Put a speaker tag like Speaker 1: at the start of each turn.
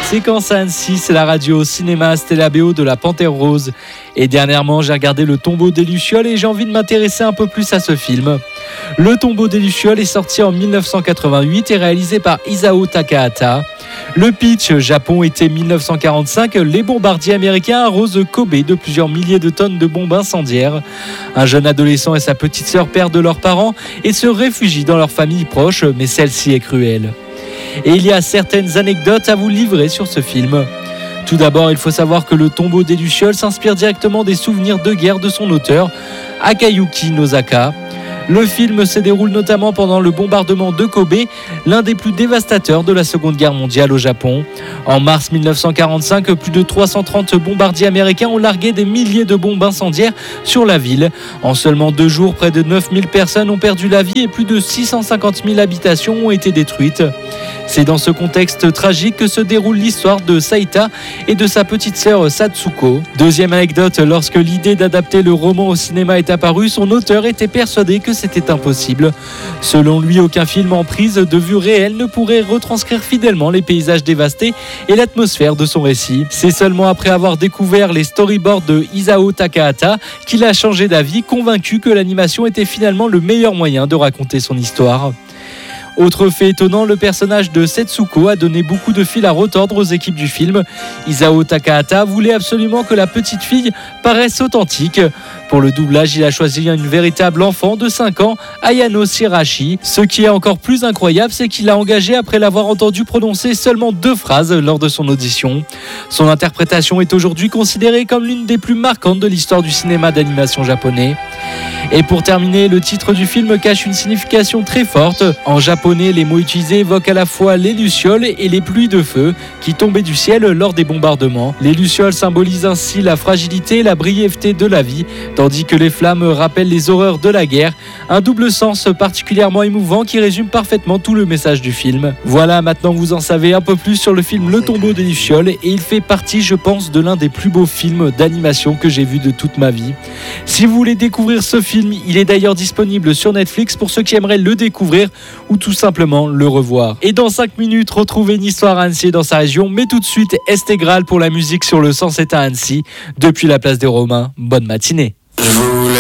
Speaker 1: Séquence à Annecy, c'est la radio cinéma, c'était la BO de La Panthère Rose. Et dernièrement, j'ai regardé Le Tombeau des Lucioles et j'ai envie de m'intéresser un peu plus à ce film. Le Tombeau des Lucioles est sorti en 1988 et réalisé par Isao Takahata. Le pitch, Japon, été 1945, les bombardiers américains arrosent Kobe de plusieurs milliers de tonnes de bombes incendiaires. Un jeune adolescent et sa petite sœur perdent leurs parents et se réfugient dans leur famille proche, mais celle-ci est cruelle. Et il y a certaines anecdotes à vous livrer sur ce film. Tout d'abord, il faut savoir que Le Tombeau des Lucioles s'inspire directement des souvenirs de guerre de son auteur, Akayuki Nozaka. Le film se déroule notamment pendant le bombardement de Kobe, l'un des plus dévastateurs de la Seconde Guerre mondiale au Japon. En mars 1945, plus de 330 bombardiers américains ont largué des milliers de bombes incendiaires sur la ville. En seulement 2 jours, près de 9000 personnes ont perdu la vie et plus de 650 000 habitations ont été détruites. C'est dans ce contexte tragique que se déroule l'histoire de Saita et de sa petite sœur Satsuko. Deuxième anecdote, lorsque l'idée d'adapter le roman au cinéma est apparue, son auteur était persuadé que c'était impossible. Selon lui, aucun film en prise de vue réelle ne pourrait retranscrire fidèlement les paysages dévastés et l'atmosphère de son récit. C'est seulement après avoir découvert les storyboards de Isao Takahata qu'il a changé d'avis, convaincu que l'animation était finalement le meilleur moyen de raconter son histoire. Autre fait étonnant, le personnage de Setsuko a donné beaucoup de fil à retordre aux équipes du film. Isao Takahata voulait absolument que la petite fille paraisse authentique. Pour le doublage, il a choisi une véritable enfant de 5 ans, Ayano Shirashi. Ce qui est encore plus incroyable, c'est qu'il l'a engagée après l'avoir entendu prononcer seulement 2 phrases lors de son audition. Son interprétation est aujourd'hui considérée comme l'une des plus marquantes de l'histoire du cinéma d'animation japonais. Et pour terminer, le titre du film cache une signification très forte. En japonais, les mots utilisés évoquent à la fois les lucioles et les pluies de feu qui tombaient du ciel lors des bombardements. Les lucioles symbolisent ainsi la fragilité et la brièveté de la vie, tandis que les flammes rappellent les horreurs de la guerre. Un double sens particulièrement émouvant qui résume parfaitement tout le message du film. Voilà, maintenant vous en savez un peu plus sur le film Le Tombeau des Lucioles et il fait partie, je pense, de l'un des plus beaux films d'animation que j'ai vu de toute ma vie. Si vous voulez découvrir ce film, il est d'ailleurs disponible sur Netflix pour ceux qui aimeraient le découvrir ou tout simplement le revoir. Et dans 5 minutes, retrouvez une histoire à Annecy dans sa région, mais tout de suite, Estegral pour la musique sur le 107 à Annecy, depuis la place des Romains. Bonne matinée.